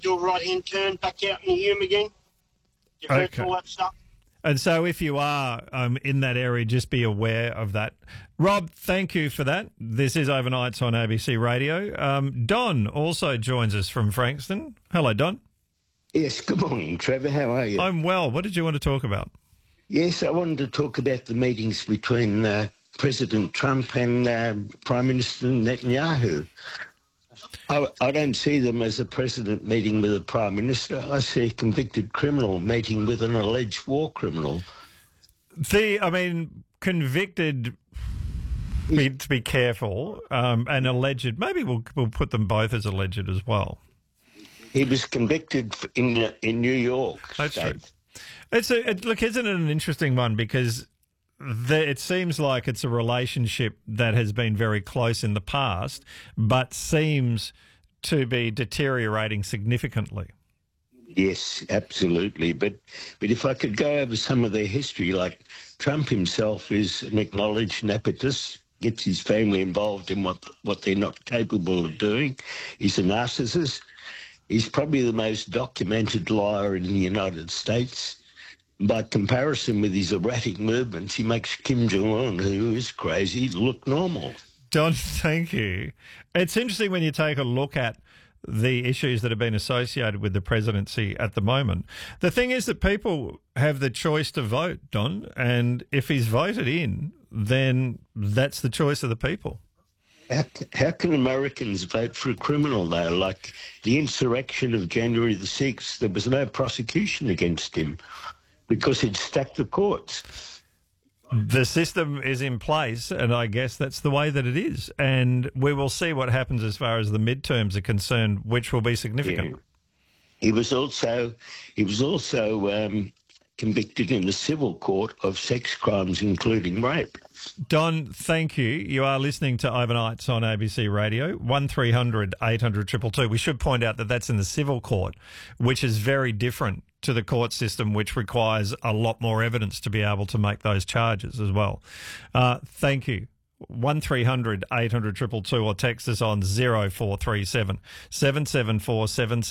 do a right-hand turn back out in Hume again. You heard all that stuff. And so if you are in that area, just be aware of that. Rob, thank you for that. This is Overnights on ABC Radio. Don also joins us from Frankston. Hello, Don. Yes, good morning, Trevor. How are you? I'm well. What did you want to talk about? Yes, I wanted to talk about the meetings between President Trump and Prime Minister Netanyahu. I don't see them as a president meeting with a prime minister. I see a convicted criminal meeting with an alleged war criminal. Convicted, to be careful, and alleged, maybe we'll put them both as alleged as well. He was convicted in New York. That's true. Look, isn't it an interesting one? Because it seems like it's a relationship that has been very close in the past, but seems to be deteriorating significantly. Yes, absolutely. But if I could go over some of their history, like Trump himself is an acknowledged nepotist, gets his family involved in what they're not capable of doing. He's a narcissist. He's probably the most documented liar in the United States. By comparison with his erratic movements, he makes Kim Jong-un, who is crazy, look normal. Don, thank you. It's interesting when you take a look at the issues that have been associated with the presidency at the moment. The thing is that people have the choice to vote, Don, and if he's voted in, then that's the choice of the people. How can Americans vote for a criminal, though? Like the insurrection of January the 6th, there was no prosecution against him, because he'd stacked the courts. The system is in place, and I guess that's the way that it is. And we will see what happens as far as the midterms are concerned, which will be significant. Yeah. He was also convicted in the civil court of sex crimes, including rape. Don, thank you. You are listening to Overnights on ABC Radio, 1300 800 222. We should point out that that's in the civil court, which is very different to the court system, which requires a lot more evidence to be able to make those charges as well. Thank you. 1300 800 222 or text us on 0437 774